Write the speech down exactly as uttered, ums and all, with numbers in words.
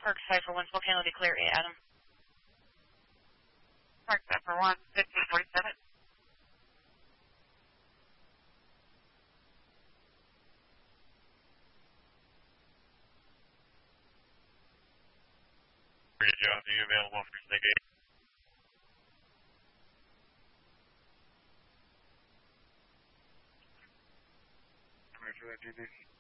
Park Cipher one, Spokane will declare A, Adam. Park Cipher one, fifteen forty-seven. John, are you available for Sig eight? Roger that, G B.